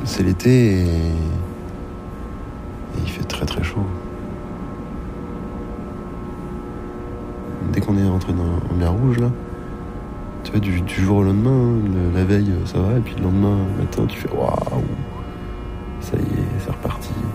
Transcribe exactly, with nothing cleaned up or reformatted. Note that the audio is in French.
c'est l'été et... et il fait très très chaud. Dès qu'on est rentré dans, en mer Rouge là, tu vois, du, du jour au lendemain, hein, le, la veille ça va, et puis le lendemain matin tu fais waouh, ça y est, c'est reparti.